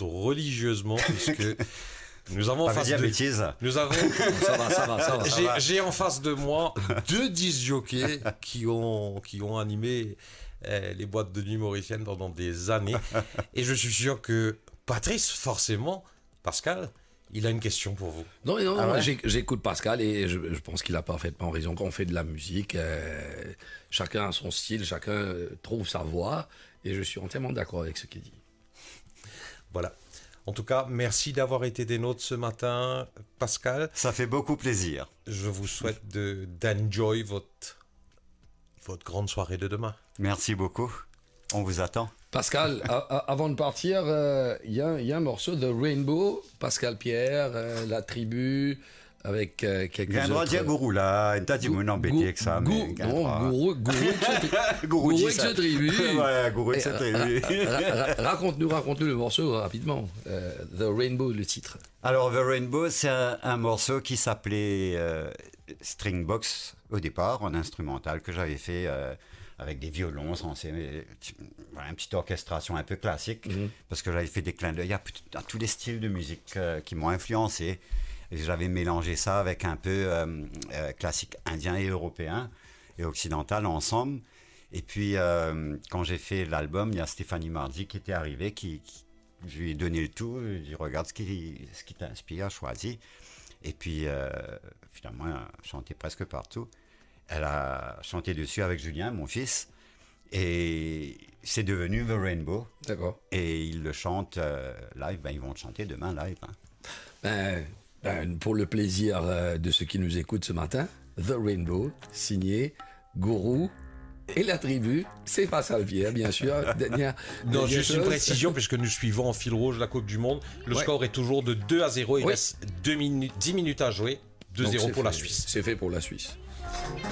religieusement puisque nous avons en face de nous avons ça va. J'ai en face de moi 2 disc jockeys qui ont animé les boîtes de nuit mauriciennes pendant des années et je suis sûr que Patrice, forcément, Pascal, il a une question pour vous. Non, j'écoute Pascal et je pense qu'il a parfaitement raison. Quand on fait de la musique, chacun a son style, chacun trouve sa voix et je suis entièrement d'accord avec ce qu'il dit. Voilà. En tout cas, merci d'avoir été des nôtres ce matin, Pascal. Ça fait beaucoup plaisir. Je vous souhaite d'enjoy votre grande soirée de demain. Merci beaucoup. On vous attend. Pascal, avant de partir, il y a un morceau de Rainbow, Pascal Pierre, La Tribu, avec quelques autres... Gandra dia Gourou là, t'as dit mon embêté avec ça, mais Gourou avec ce tribu. Ouais, Gourou avec ce tribu. Raconte-nous le morceau rapidement. The Rainbow, le titre. Alors, The Rainbow, c'est un morceau qui s'appelait Stringbox au départ, en instrumental, que j'avais fait avec des violons, voilà, une petite orchestration un peu classique, parce que j'avais fait des clins d'œil à tous les styles de musique qui m'ont influencé. Et j'avais mélangé ça avec un peu classique indien et européen et occidental ensemble. Et puis, quand j'ai fait l'album, il y a Stéphanie Mardi qui était arrivée, je lui ai donné le tout, je lui ai dit, regarde ce qui t'inspire, choisis. Et puis, finalement, elle a chanté presque partout. Elle a chanté dessus avec Julien, mon fils, et c'est devenu The Rainbow. D'accord. Et ils le chantent live, ils vont le chanter demain live. Pour le plaisir de ceux qui nous écoutent ce matin, The Rainbow, signé Gourou et La Tribu, c'est Pascal Pierre, bien sûr. Non, juste une précision, puisque nous suivons en fil rouge la Coupe du Monde. Le score est toujours de 2-0, il reste 10 minutes à jouer, 2-0 pour la Suisse. C'est fait pour la Suisse.